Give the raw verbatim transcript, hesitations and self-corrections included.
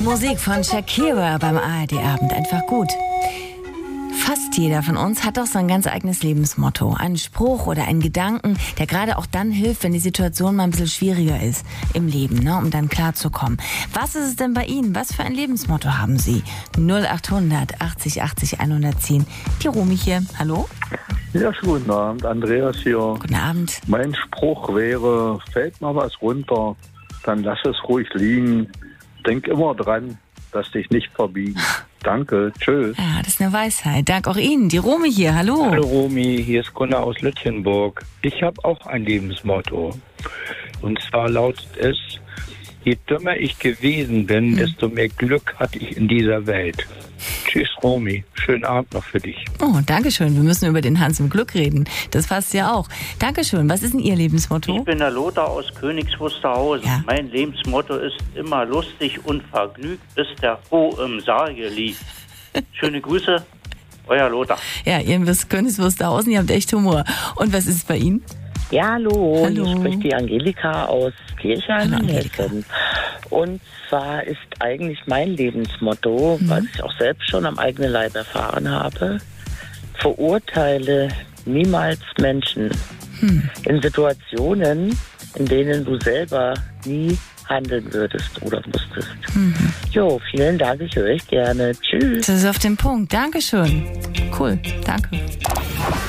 Musik von Shakira beim A R D-Abend, einfach gut. Fast jeder von uns hat doch so ein ganz eigenes Lebensmotto. Einen Spruch oder einen Gedanken, der gerade auch dann hilft, wenn die Situation mal ein bisschen schwieriger ist im Leben, ne, um dann klarzukommen. Was ist es denn bei Ihnen? Was für ein Lebensmotto haben Sie? null achthundert achtzig achtzig hundertzehn. Die Romy hier. Hallo? Ja, schönen guten Abend. Andreas hier. Guten Abend. Mein Spruch wäre, fällt mal was runter, dann lass es ruhig liegen. Denk immer dran, dass dich nicht verbiegen. Danke, tschüss. Ja, das ist eine Weisheit. Dank auch Ihnen. Die Romy hier, hallo. Hallo Romy, hier ist Gunnar aus Lütjenburg. Ich habe auch ein Lebensmotto. Und zwar lautet es, je dümmer ich gewesen bin, hm. desto mehr Glück hatte ich in dieser Welt. Tschüss Romy, schönen Abend noch für dich. Oh, Dankeschön. Wir müssen über den Hans im Glück reden. Das passt ja auch. Dankeschön. Was ist denn Ihr Lebensmotto? Ich bin der Lothar aus Königs Wusterhausen. Ja. Mein Lebensmotto ist immer lustig und vergnügt, bis der Froh im Sarge liegt. Schöne Grüße, euer Lothar. Ja, ihr wisst Königs Wusterhausen, ihr habt echt Humor. Und was ist es bei Ihnen? Ja, hallo. Hallo. Hier spricht die Angelika aus Kirchheim Hallo, in Angelika. Hessen. Und zwar ist eigentlich mein Lebensmotto, Mhm. was ich auch selbst schon am eigenen Leib erfahren habe: Verurteile niemals Menschen Hm. in Situationen, in denen du selber nie handeln würdest oder musstest. Mhm. Jo, vielen Dank, ich höre euch gerne. Tschüss. Das ist auf den Punkt. Dankeschön. Cool. Danke.